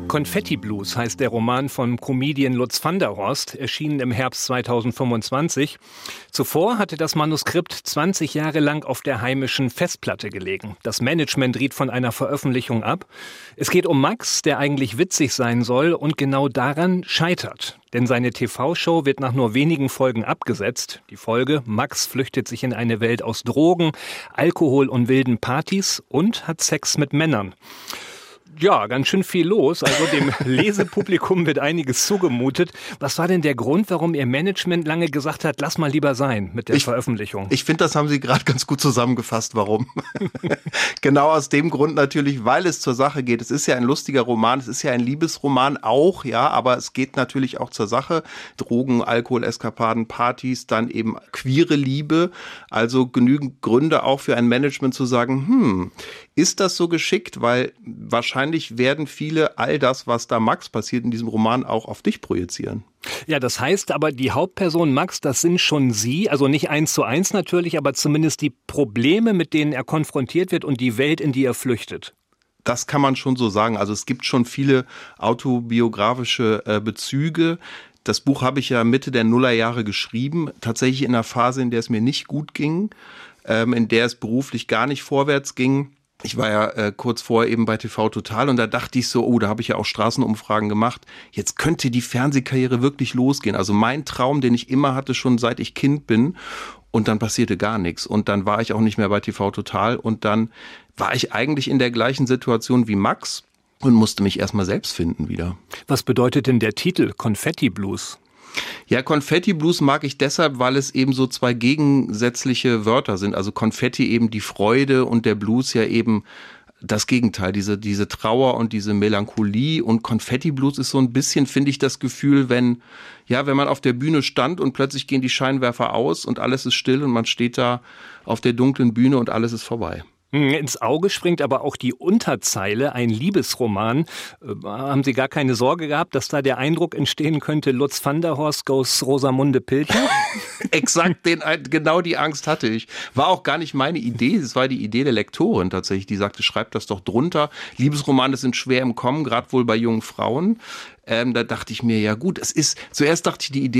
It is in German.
Konfetti Blues heißt der Roman von Comedian Lutz van der Horst, erschienen im Herbst 2025. Zuvor hatte das Manuskript 20 Jahre lang auf der heimischen Festplatte gelegen. Das Management riet von einer Veröffentlichung ab. Es geht um Max, der eigentlich witzig sein soll und genau daran scheitert. Denn seine TV-Show wird nach nur wenigen Folgen abgesetzt. Die Folge: Max flüchtet sich in eine Welt aus Drogen, Alkohol und wilden Partys und hat Sex mit Männern. Ja, ganz schön viel los. Also dem Lesepublikum wird einiges zugemutet. Was war denn der Grund, warum Ihr Management lange gesagt hat, lass mal lieber sein mit der Veröffentlichung? Ich finde, das haben Sie gerade ganz gut zusammengefasst, warum. Genau aus dem Grund natürlich, weil es zur Sache geht. Es ist ja ein lustiger Roman, es ist ja ein Liebesroman auch, ja, aber es geht natürlich auch zur Sache. Drogen, Alkohol, Eskapaden, Partys, dann eben queere Liebe. Also genügend Gründe auch für ein Management zu sagen, ist das so geschickt? Weil wahrscheinlich werden viele all das, was da Max passiert in diesem Roman, auch auf dich projizieren. Ja, das heißt aber, die Hauptperson Max, das sind schon Sie, also nicht 1:1 natürlich, aber zumindest die Probleme, mit denen er konfrontiert wird und die Welt, in die er flüchtet. Das kann man schon so sagen. Also es gibt schon viele autobiografische Bezüge. Das Buch habe ich ja Mitte der Nullerjahre geschrieben, tatsächlich in einer Phase, in der es mir nicht gut ging, in der es beruflich gar nicht vorwärts ging. Ich war ja kurz vorher eben bei TV Total und da dachte ich so, da habe ich ja auch Straßenumfragen gemacht. Jetzt könnte die Fernsehkarriere wirklich losgehen. Also mein Traum, den ich immer hatte, schon seit ich Kind bin. Und dann passierte gar nichts. Und dann war ich auch nicht mehr bei TV Total. Und dann war ich eigentlich in der gleichen Situation wie Max und musste mich erstmal selbst finden wieder. Was bedeutet denn der Titel Konfetti Blues? Ja, Konfetti Blues mag ich deshalb, weil es eben so zwei gegensätzliche Wörter sind. Also Konfetti eben die Freude und der Blues ja eben das Gegenteil, diese Trauer und diese Melancholie. Und Konfetti Blues ist so ein bisschen, finde ich, das Gefühl, wenn man auf der Bühne stand und plötzlich gehen die Scheinwerfer aus und alles ist still und man steht da auf der dunklen Bühne und alles ist vorbei. Ins Auge springt aber auch die Unterzeile, ein Liebesroman. Haben Sie gar keine Sorge gehabt, dass da der Eindruck entstehen könnte, Lutz van der Horst goes Rosamunde Pilcher? Exakt, genau die Angst hatte ich. War auch gar nicht meine Idee, es war die Idee der Lektorin tatsächlich, die sagte, schreib das doch drunter. Liebesromane sind schwer im Kommen, gerade wohl bei jungen Frauen. Da dachte ich mir, ja gut, zuerst dachte ich, die Idee